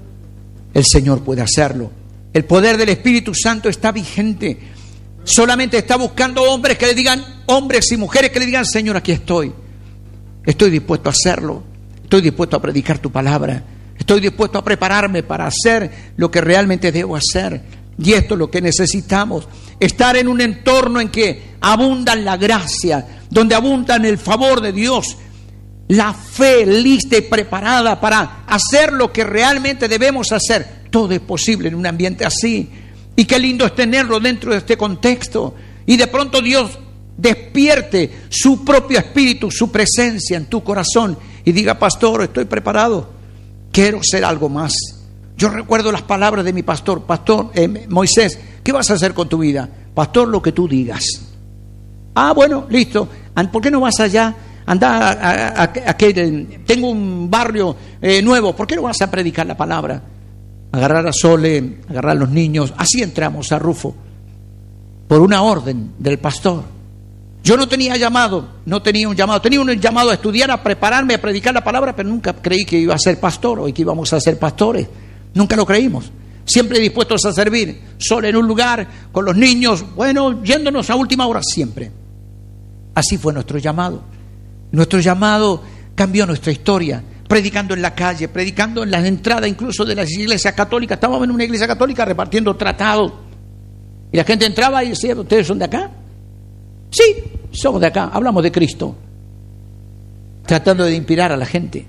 El Señor puede hacerlo. El poder del Espíritu Santo está vigente. Solamente está buscando hombres que le digan, hombres y mujeres que le digan: Señor, aquí estoy. Estoy dispuesto a hacerlo. Estoy dispuesto a predicar tu palabra. Estoy dispuesto a prepararme para hacer lo que realmente debo hacer. Y esto es lo que necesitamos. Estar en un entorno en que abunda la gracia, donde abunda el favor de Dios, la fe lista y preparada para hacer lo que realmente debemos hacer. Todo es posible en un ambiente así. Y qué lindo es tenerlo dentro de este contexto. Y de pronto Dios despierte su propio espíritu, su presencia en tu corazón y diga: pastor, estoy preparado, quiero ser algo más. Yo recuerdo las palabras de mi pastor, pastor eh, Moisés, ¿qué vas a hacer con tu vida? Pastor, lo que tú digas. Ah, bueno, listo. ¿Por qué no vas allá? Anda a, a, a, a que tengo un barrio eh, nuevo, ¿por qué no vas a predicar la palabra? Agarrar a Sole, agarrar a los niños. Así entramos a Rufo, por una orden del pastor. Yo no tenía llamado, no tenía un llamado, tenía un llamado a estudiar, a prepararme, a predicar la palabra, pero nunca creí que iba a ser pastor o que íbamos a ser pastores. Nunca lo creímos. Siempre dispuestos a servir, solo en un lugar, con los niños, bueno, yéndonos a última hora siempre. Así fue nuestro llamado. Nuestro llamado cambió nuestra historia, predicando en la calle, predicando en las entradas incluso de las iglesias católicas. Estábamos en una iglesia católica repartiendo tratados. Y la gente entraba y decía: ¿ustedes son de acá? Sí, somos de acá, hablamos de Cristo. Tratando de inspirar a la gente.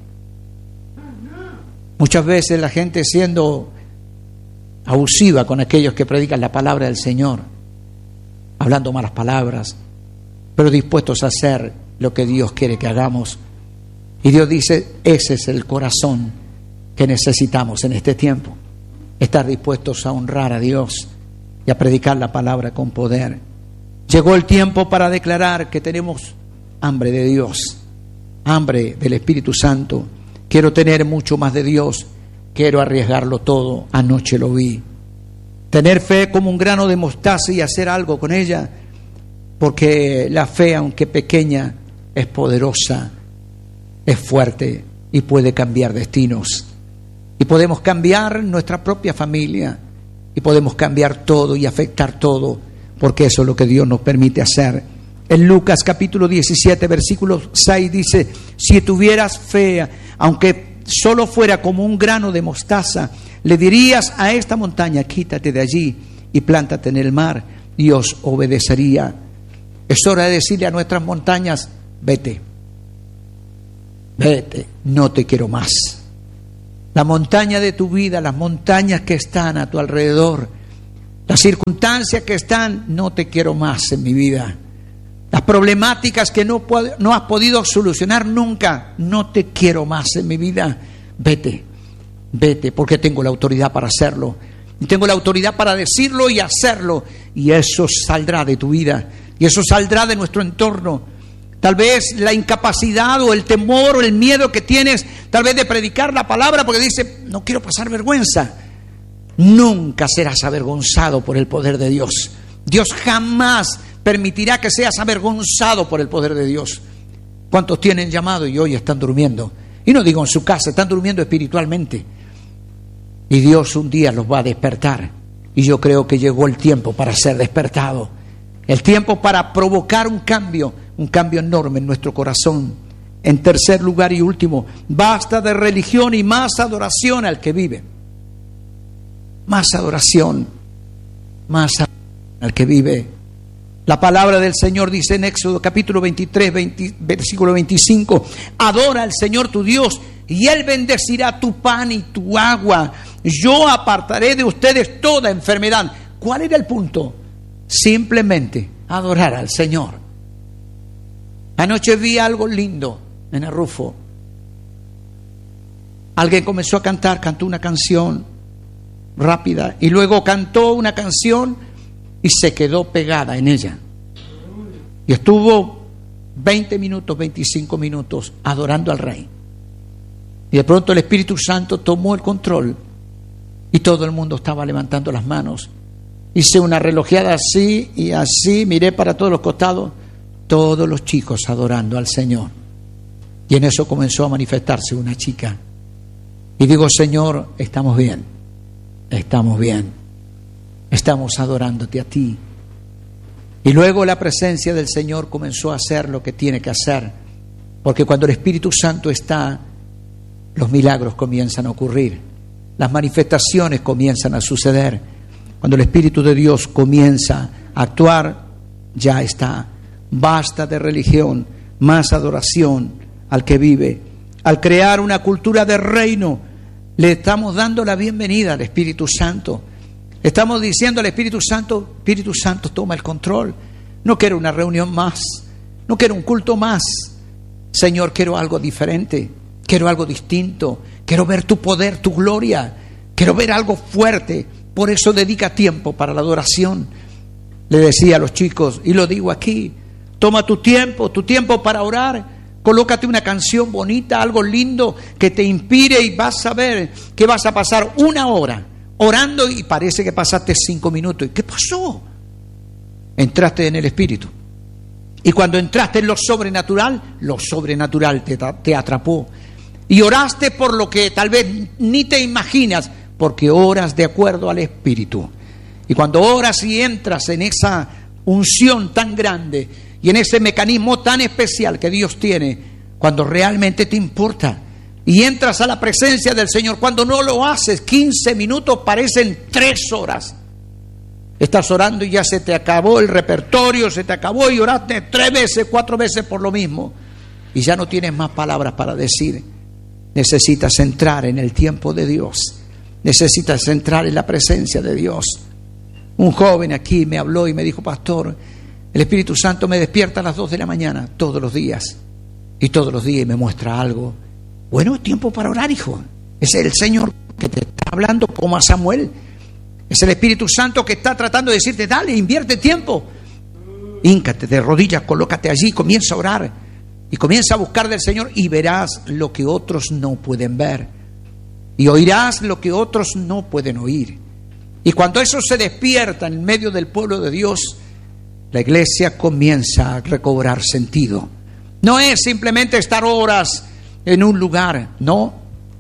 Muchas veces la gente siendo abusiva con aquellos que predican la palabra del Señor, hablando malas palabras, pero dispuestos a hacer lo que Dios quiere que hagamos. Y Dios dice: ese es el corazón que necesitamos en este tiempo. Estar dispuestos a honrar a Dios y a predicar la palabra con poder. Llegó el tiempo para declarar que tenemos hambre de Dios, hambre del Espíritu Santo. Quiero tener mucho más de Dios, quiero arriesgarlo todo. Anoche lo vi. Tener fe como un grano de mostaza y hacer algo con ella, porque la fe, aunque pequeña, es poderosa, es fuerte y puede cambiar destinos. Y podemos cambiar nuestra propia familia, y podemos cambiar todo y afectar todo, porque eso es lo que Dios nos permite hacer. En Lucas capítulo diecisiete, versículo seis dice: si tuvieras fe, aunque solo fuera como un grano de mostaza, le dirías a esta montaña: quítate de allí y plántate en el mar, y os obedecería. Es hora de decirle a nuestras montañas: vete, vete, no te quiero más. La montaña de tu vida, las montañas que están a tu alrededor, las circunstancias que están: no te quiero más en mi vida. Las problemáticas que no, no has podido solucionar nunca: no te quiero más en mi vida. Vete, vete, porque tengo la autoridad para hacerlo. Y tengo la autoridad para decirlo y hacerlo. Y eso saldrá de tu vida. Y eso saldrá de nuestro entorno. tal vez la incapacidad o el temor o el miedo que tienes, tal vez de predicar la palabra, porque dice, no quiero pasar vergüenza. Nunca serás avergonzado por el poder de Dios. Dios jamás permitirá que seas avergonzado por el poder de Dios. ¿Cuántos tienen llamado y hoy están durmiendo? Y no digo en su casa, están durmiendo espiritualmente. Y Dios un día los va a despertar. Y yo creo que llegó el tiempo para ser despertado. El tiempo para provocar un cambio, un cambio enorme en nuestro corazón. En tercer lugar y último, basta de religión y más adoración al que vive. Más adoración, más adoración al que vive. La palabra del Señor dice en Éxodo capítulo veintitrés, veinte, versículo veinticinco, adora al Señor tu Dios y Él bendecirá tu pan y tu agua. Yo apartaré de ustedes toda enfermedad. ¿Cuál era el punto? Simplemente adorar al Señor. Anoche vi algo lindo en el Rufo. Alguien comenzó a cantar, cantó una canción rápida y luego cantó una canción y se quedó pegada en ella. Y estuvo veinte minutos, veinticinco minutos adorando al Rey. Y de pronto el Espíritu Santo tomó el control y todo el mundo estaba levantando las manos. Hice una relojeada así y así, miré para todos los costados, todos los chicos adorando al Señor. Y en eso comenzó a manifestarse una chica. Y digo, Señor, estamos bien, estamos bien, estamos adorándote a ti. Y luego la presencia del Señor comenzó a hacer lo que tiene que hacer, porque cuando el Espíritu Santo está, los milagros comienzan a ocurrir, las manifestaciones comienzan a suceder. Cuando el Espíritu de Dios comienza a actuar, ya está. Basta de religión, más adoración al que vive. Al crear una cultura de reino, le estamos dando la bienvenida al Espíritu Santo. Estamos diciendo al Espíritu Santo, Espíritu Santo, toma el control. No quiero una reunión más, no quiero un culto más. Señor, quiero algo diferente, quiero algo distinto, quiero ver tu poder, tu gloria, quiero ver algo fuerte. Por eso dedica tiempo para la adoración. Le decía a los chicos, y lo digo aquí, toma tu tiempo, tu tiempo para orar. Colócate una canción bonita, algo lindo que te inspire y vas a ver que vas a pasar una hora orando y parece que pasaste cinco minutos. ¿Y qué pasó? Entraste en el Espíritu. Y cuando entraste en lo sobrenatural, lo sobrenatural te, te atrapó. Y oraste por lo que tal vez ni te imaginas, porque oras de acuerdo al Espíritu. Y cuando oras y entras en esa unción tan grande y en ese mecanismo tan especial que Dios tiene, cuando realmente te importa y entras a la presencia del Señor, cuando no lo haces, quince minutos parecen tres horas. Estás orando y ya se te acabó el repertorio, se te acabó y oraste tres veces, cuatro veces por lo mismo y ya no tienes más palabras para decir. Necesitas entrar en el tiempo de Dios. Necesitas entrar en la presencia de Dios. Un joven aquí me habló y me dijo, pastor, el Espíritu Santo me despierta a las dos de la mañana todos los días. Y todos los días me muestra algo. Bueno, es tiempo para orar, hijo. Es el Señor que te está hablando como a Samuel. Es el Espíritu Santo que está tratando de decirte, dale, invierte tiempo. Híncate de rodillas, colócate allí, comienza a orar. Y comienza a buscar del Señor y verás lo que otros no pueden ver. Y oirás lo que otros no pueden oír. Y cuando eso se despierta en medio del pueblo de Dios, la iglesia comienza a recobrar sentido. No es simplemente estar horas en un lugar, no.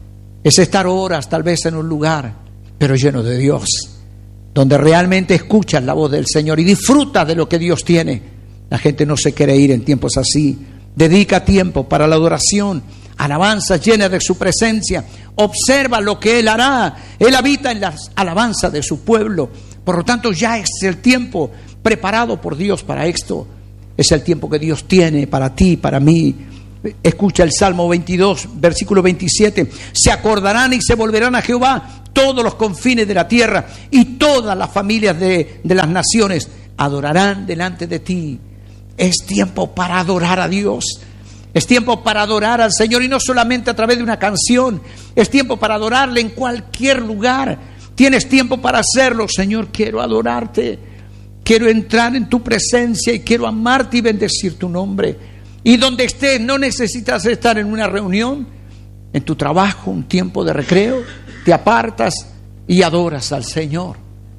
Es estar horas tal vez en un lugar, pero lleno de Dios, donde realmente escuchas la voz del Señor y disfrutas de lo que Dios tiene. La gente no se quiere ir en tiempos así. Dedica tiempo para la adoración, alabanzas llenas de su presencia. Observa lo que Él hará. Él habita en las alabanzas de su pueblo. Por lo tanto, ya es el tiempo preparado por Dios para esto. Es el tiempo que Dios tiene para ti, para mí. Escucha el Salmo veintidós, versículo veintisiete. Se acordarán y se volverán a Jehová todos los confines de la tierra y todas las familias de, de las naciones adorarán delante de ti. Es tiempo para adorar a Dios. Es tiempo para adorar al Señor y no solamente a través de una canción. Es tiempo para adorarle en cualquier lugar. Tienes tiempo para hacerlo. Señor, quiero adorarte. Quiero entrar en tu presencia y quiero amarte y bendecir tu nombre. Y donde estés, no necesitas estar en una reunión, en tu trabajo, un tiempo de recreo, te apartas y adoras al Señor.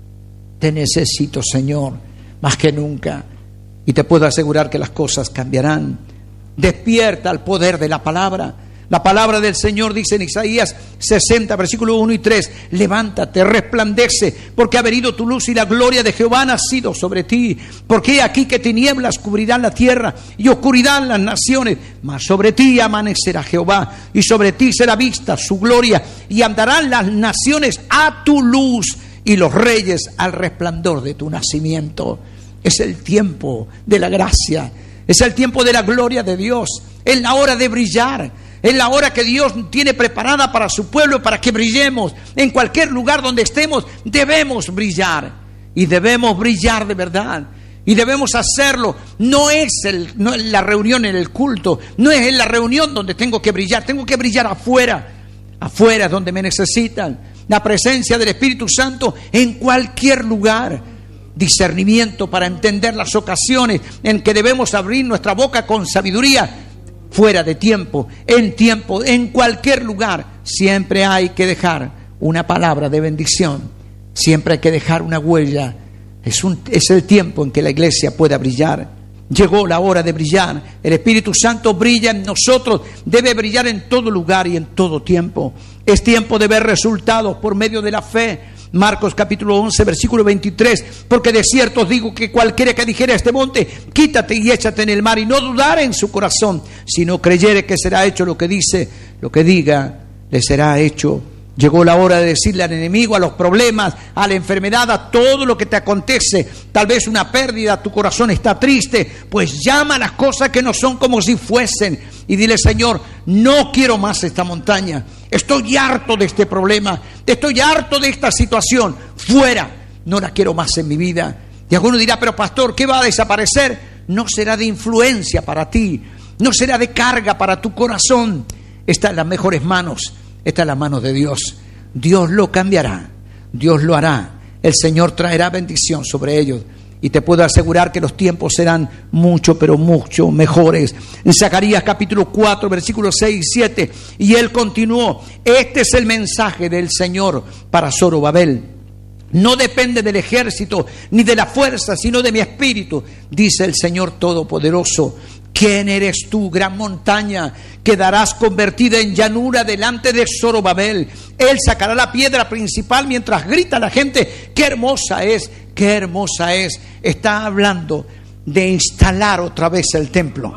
Te necesito, Señor, más que nunca. Y te puedo asegurar que las cosas cambiarán. Despierta al poder de la palabra. La palabra del Señor dice en Isaías sesenta, versículos uno y tres: levántate, resplandece, porque ha venido tu luz y la gloria de Jehová ha nacido sobre ti. Porque he aquí que tinieblas cubrirán la tierra y oscuridad las naciones, mas sobre ti amanecerá Jehová y sobre ti será vista su gloria, y andarán las naciones a tu luz y los reyes al resplandor de tu nacimiento. Es el tiempo de la gracia, es el tiempo de la gloria de Dios, es la hora de brillar. Es la hora que Dios tiene preparada para su pueblo, para que brillemos. En cualquier lugar donde estemos, debemos brillar. Y debemos brillar de verdad. Y debemos hacerlo. No es, el, no es la reunión en el culto. No es en la reunión donde tengo que brillar. Tengo que brillar afuera. Afuera es donde me necesitan. La presencia del Espíritu Santo en cualquier lugar. Discernimiento para entender las ocasiones en que debemos abrir nuestra boca con sabiduría. Fuera de tiempo, en tiempo, en cualquier lugar, siempre hay que dejar una palabra de bendición. Siempre hay que dejar una huella. Es, un, es el tiempo en que la iglesia pueda brillar. Llegó la hora de brillar. El Espíritu Santo brilla en nosotros. Debe brillar en todo lugar y en todo tiempo. Es tiempo de ver resultados por medio de la fe. Marcos capítulo once, versículo veintitrés: porque de cierto os digo que cualquiera que dijere a este monte, quítate y échate en el mar, y no dudare en su corazón, sino creyere que será hecho lo que dice, lo que diga, le será hecho. Llegó la hora de decirle al enemigo, a los problemas, a la enfermedad, a todo lo que te acontece. Tal vez una pérdida, tu corazón está triste, pues llama a las cosas que no son como si fuesen. Y dile: Señor, no quiero más esta montaña. Estoy harto de este problema. Estoy harto de esta situación. Fuera. No la quiero más en mi vida. Y alguno dirá: pero pastor, ¿qué va a desaparecer? No será de influencia para ti. No será de carga para tu corazón. Está en las mejores manos. Está en las manos de Dios. Dios lo cambiará. Dios lo hará. El Señor traerá bendición sobre ellos. Y te puedo asegurar que los tiempos serán mucho, pero mucho mejores. En Zacarías capítulo cuatro, versículos seis y siete. Y él continuó: este es el mensaje del Señor para Zorobabel. No depende del ejército ni de la fuerza, sino de mi espíritu, dice el Señor Todopoderoso. ¿Quién eres tú, gran montaña? Quedarás convertida en llanura delante de Zorobabel. Él sacará la piedra principal mientras grita la gente: ¡qué hermosa es! ¡Qué hermosa es! Está hablando de instalar otra vez el templo.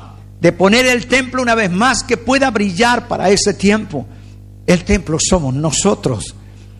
De poner el templo una vez más que pueda brillar para ese tiempo. El templo somos nosotros.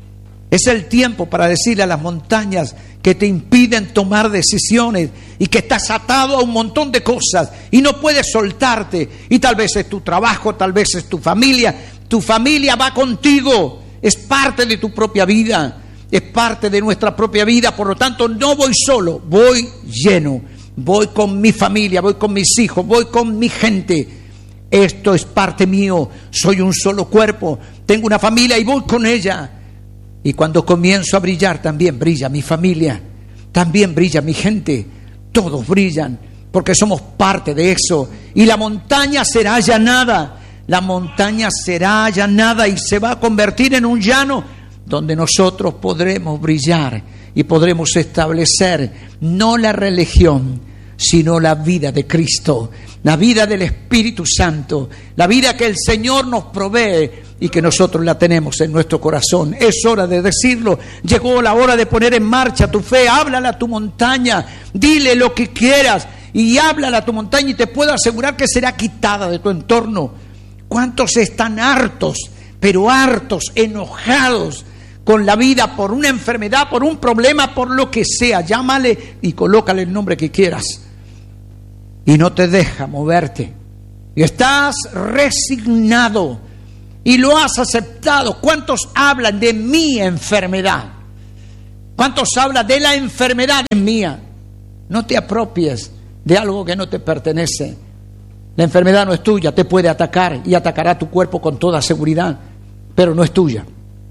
Es el tiempo para decirle a las montañas que te impiden tomar decisiones y que estás atado a un montón de cosas y no puedes soltarte. Y tal vez es tu trabajo, tal vez es tu familia. Tu familia va contigo. Es parte de tu propia vida. Es parte de nuestra propia vida. Por lo tanto, no voy solo, voy lleno. Voy con mi familia, voy con mis hijos, voy con mi gente. Esto es parte mío. Soy un solo cuerpo. Tengo una familia y voy con ella. Y cuando comienzo a brillar, también brilla mi familia, también brilla mi gente. Todos brillan porque somos parte de eso. Y la montaña será allanada. La montaña será allanada y se va a convertir en un llano donde nosotros podremos brillar y podremos establecer no la religión, sino la vida de Cristo, la vida del Espíritu Santo, la vida que el Señor nos provee y que nosotros la tenemos en nuestro corazón. Es hora de decirlo. Llegó la hora de poner en marcha tu fe. Háblale a tu montaña, dile lo que quieras y háblale a tu montaña, y te puedo asegurar que será quitada de tu entorno. ¿Cuántos están hartos, pero hartos, enojados con la vida por una enfermedad, por un problema, por lo que sea? Llámale y colócale el nombre que quieras. Y no te deja moverte. Y estás resignado y lo has aceptado. ¿Cuántos hablan de mi enfermedad? ¿Cuántos hablan de la enfermedad en mía? No te apropies de algo que no te pertenece. La enfermedad no es tuya, te puede atacar y atacará tu cuerpo con toda seguridad, pero no es tuya.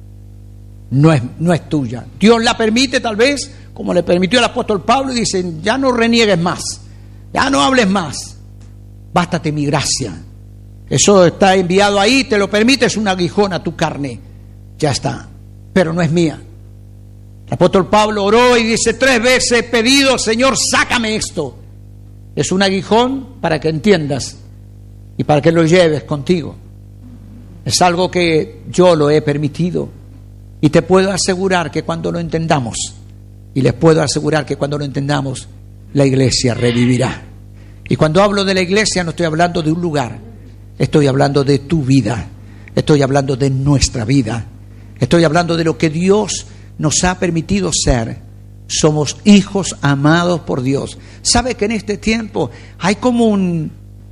No es, no es tuya. Dios la permite tal vez, como le permitió al apóstol Pablo, y dice: ya no reniegues más, ya no hables más. bástate mi gracia. Eso está enviado ahí, te lo permite, es un aguijón a tu carne. Ya está, pero no es mía. El apóstol Pablo oró y dice, tres veces he pedido, Señor, sácame esto. Es un aguijón para que entiendas y para que lo lleves contigo. Es algo que yo lo he permitido y te puedo asegurar que cuando lo entendamos, y les puedo asegurar que cuando lo entendamos, la iglesia revivirá. Y cuando hablo de la iglesia no estoy hablando de un lugar, estoy hablando de tu vida, estoy hablando de nuestra vida, estoy hablando de lo que Dios nos ha permitido ser. Somos hijos amados por Dios. ¿Sabe que en este tiempo hay como un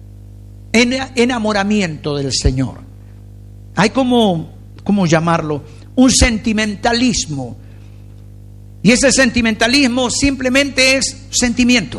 enamoramiento del Señor? Hay como, ¿cómo llamarlo? Un sentimentalismo. Y ese sentimentalismo simplemente es sentimientos.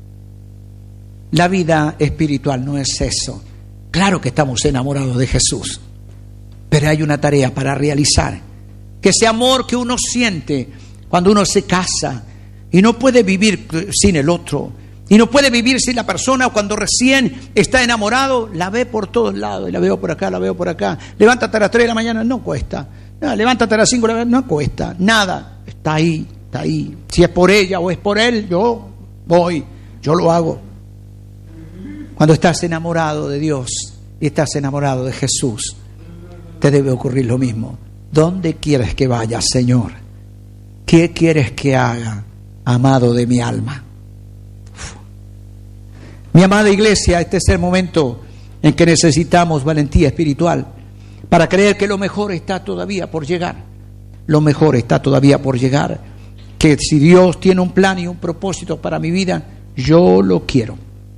La vida espiritual no es eso. Claro que estamos enamorados de Jesús, pero hay una tarea para realizar. Que ese amor que uno siente cuando uno se casa y no puede vivir sin el otro, y no puede vivir sin la persona, cuando recién está enamorado, la ve por todos lados, y la veo por acá, la veo por acá. Levántate a las tres de la mañana, no cuesta. No, levántate a las cinco de la mañana, no cuesta. Nada, está ahí, está ahí. Si es por ella o es por él, yo voy, yo lo hago. Cuando estás enamorado de Dios y estás enamorado de Jesús, te debe ocurrir lo mismo. ¿Dónde quieres que vaya, Señor? ¿Qué quieres que haga, amado de mi alma? Uf. Mi amada iglesia, este es el momento en que necesitamos valentía espiritual para creer que lo mejor está todavía por llegar. Lo mejor está todavía por llegar. Que si Dios tiene un plan y un propósito para mi vida, yo lo quiero.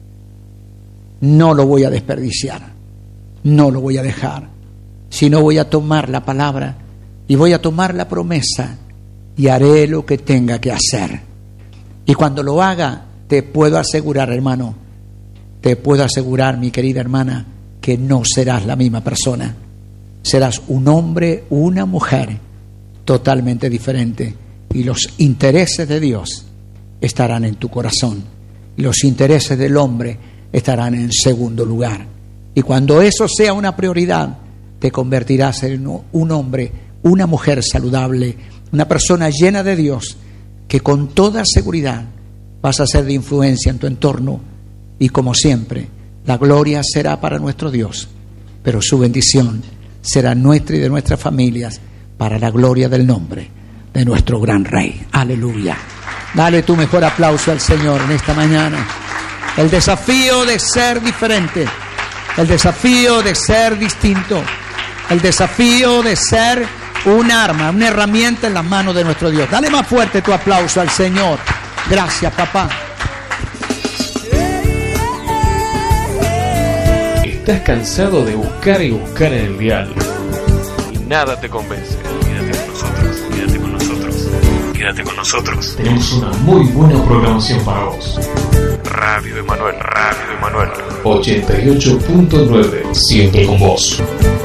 No lo voy a desperdiciar. No lo voy a dejar. Sino voy a tomar la palabra y voy a tomar la promesa y haré lo que tenga que hacer. Y cuando lo haga, te puedo asegurar, hermano, te puedo asegurar, mi querida hermana, que no serás la misma persona. Serás un hombre, una mujer totalmente diferente. Y los intereses de Dios estarán en tu corazón. Y los intereses del hombre estarán en segundo lugar. Y cuando eso sea una prioridad, te convertirás en un hombre, una mujer saludable, una persona llena de Dios, que con toda seguridad vas a ser de influencia en tu entorno. Y como siempre, la gloria será para nuestro Dios, pero su bendición será nuestra y de nuestras familias, para la gloria del nombre de nuestro gran Rey. Aleluya. Dale tu mejor aplauso al Señor en esta mañana. El desafío de ser diferente, el desafío de ser distinto, el desafío de ser un arma, una herramienta en las manos de nuestro Dios. Dale más fuerte tu aplauso al Señor. Gracias, papá. ¿Estás cansado de buscar y buscar en el dial y nada te convence? Quédate con nosotros, quédate con nosotros, quédate con nosotros. Tenemos una muy buena programación para vos. Radio Emanuel, Radio Emanuel ochenta y ocho punto nueve, siempre con vos.